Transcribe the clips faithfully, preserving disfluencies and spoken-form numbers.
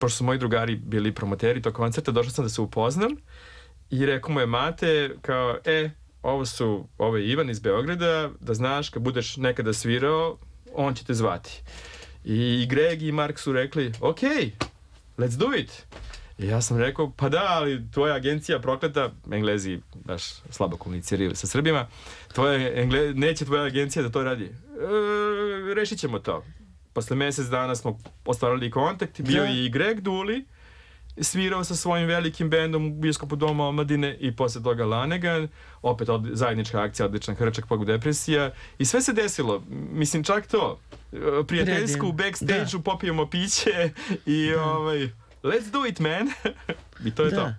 pošto su moji drugari bili promoteri tog koncerta, došao sam da se upoznam i rekao mu je Mate, kao, e, ovo su, ovo je Ivan iz Beograda, da znaš, kad budeš nekada svirao, on će te zvati. I Greg i Mark su rekli, ok, let's do it. I ja sam rekao, pa da, ali tvoja agencija prokleta, Englezi baš slabo komuniciraju sa Srbima, tvoje, Engle, neće tvoja agencija da to radi. E, rešit ćemo to. Posle mesec dana smo ostvarili kontakt, bio je i Greg Dulli, svirao sa svojim velikim bendom u bioskopu Doma omladine i posle toga Lanegan, opet od, zajednička akcija, odličan Hrčak, Pogu depresija i sve se desilo, mislim čak to, prijateljsku u backstage-u, da. Popijemo piće i da. ovaj, let's do it man. I to je da. to.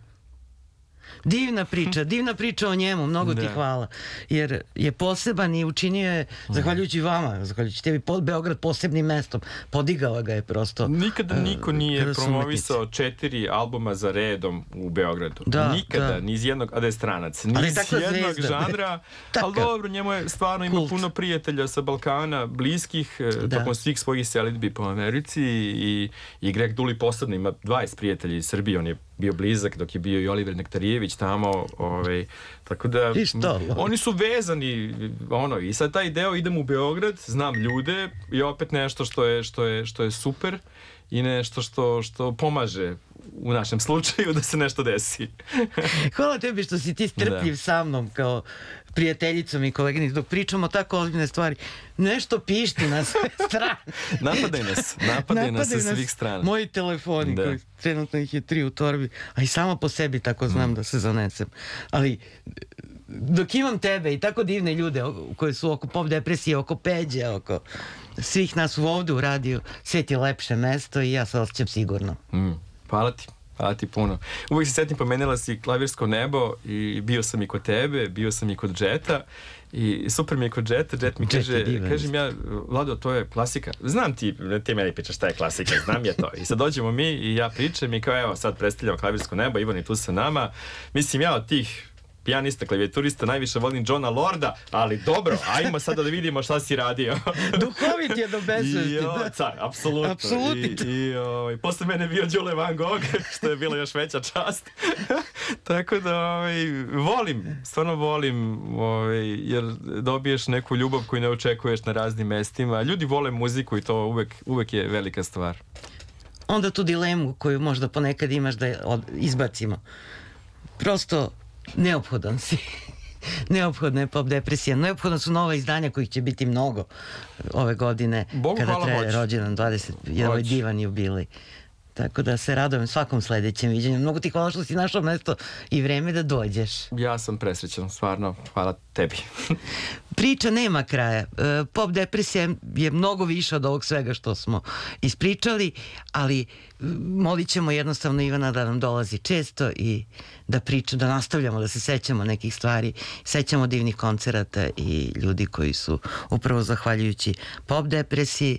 Divna priča, divna priča o njemu, mnogo da. ti hvala, jer je poseban i učinio je, zahvaljujući vama, zahvaljujući tebi, Beograd posebnim mestom, podigao ga je prosto. Nikada niko nije promovisao četiri albuma za redom u Beogradu, da, nikada, da. ni iz jednog, a da je stranac, ni iz jednog zvezda, žanra, ali dobro, njemu je stvarno ima Kult. puno prijatelja sa Balkana, bliskih, da. tokom svih svojih selidbi po Americi i, i Greg Dulli posebno ima dvadeset prijatelja iz Srbije, on je bio blizak dok je bio i Oliver Nektarijević tamo, ovaj, tako da oni su vezani, ono, i sad taj deo idem u Beograd, znam ljude i opet nešto što je, što je, što je super i nešto što, što pomaže u našem slučaju da se nešto desi. Hvala tebi što si ti strpljiv da. sa mnom kao prijateljicom i koleginicom dok pričamo tako ozbiljne stvari. Nešto pišti na sve strane. Napadaj nas, napadaj nas sa svih strana. Moji telefoni, da. koji trenutno ih je tri u torbi, a i samo po sebi tako znam mm. da se zanesem. Ali dok imam tebe i tako divne ljude koji su oko pop depresije, oko Peđe, oko svih nas ovde u radiju, svet je lepše mesto i ja se osjećam sigurno. Mm. Hvala ti. Hvala ti puno. Uvijek se setim, pomenula si Klavirsko nebo i bio sam i kod tebe, bio sam i kod Džeta i super mi je kod Džeta. Džet mi kaže, kažem ja, Vlado, to je klasika. Znam ti, ti meni pričaš šta je klasika, znam je to. I sad dođemo mi i ja pričam i kao evo sad predstavljamo Klavirsko nebo, Ivan je tu sa nama. Mislim ja od tih pijanista, klavijaturista, najviše volim Johna Lorda, ali dobro, ajmo sada da vidimo šta si radio. Duhovit je do besvesti. Jo, car, apsolutno. Apsolutno. I, i, o, posle mene bio Đule Van Gogh, što je bila još veća čast. Tako da, ovaj, volim, stvarno volim, ovaj, jer dobiješ neku ljubav koju ne očekuješ na raznim mestima. Ljudi vole muziku i to uvek, uvek je velika stvar. Onda tu dilemu koju možda ponekad imaš da izbacimo. Prosto neophodan si. Neophodna je pop depresija. Neophodna su nova izdanja kojih će biti mnogo ove godine. Bogu kada hvala, traje hoće. rođendan dvadeset, jer ovaj divan jubilej. Tako da se radujem svakom sledećem viđenju. Mnogo ti hvala što si našao mesto i vreme da dođeš. Ja sam presrećan, stvarno. Hvala tebi. Priča nema kraja. Pop depresija je mnogo više od ovog svega što smo ispričali, ali molit ćemo jednostavno Ivana da nam dolazi često i da priča, da nastavljamo, da se sećamo nekih stvari, sećamo divnih koncerata i ljudi koji su upravo zahvaljujući pop depresiji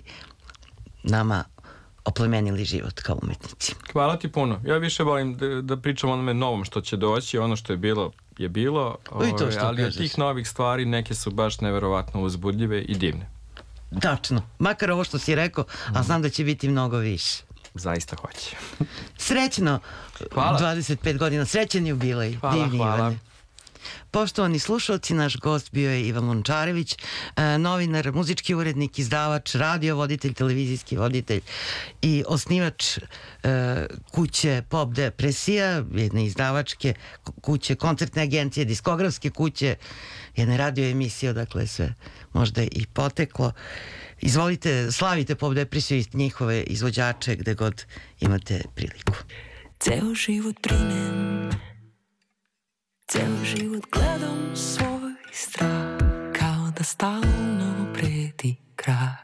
nama oplemenili život kao umetnici. Hvala ti puno. Ja više volim da, da pričam o onome novom što će doći, ono što je bilo je bilo, ove, ali od tih novih stvari neke su baš neverovatno uzbudljive i divne. Tačno. Makar ovo što si rekao, a znam da će biti mnogo više. Zaista hoće. Srećno. Hvala. dvadeset pet godina. Srećan jubilej. Hvala, divni hvala. Ivane. Poštovani slušalci, naš gost bio je Ivan Lončarević, novinar, muzički urednik, izdavač, radio voditelj, televizijski voditelj i osnivač kuće Pop Depresija, jedne izdavačke kuće, koncertne agencije, diskografske kuće, jedne radio emisije, odakle sve možda i poteklo. Izvolite, slavite Pop Depresiju i njihove izvođače gde god imate priliku. Ceo život brinem, ceo život gledam svoj strah, kao da stalno preti kraj.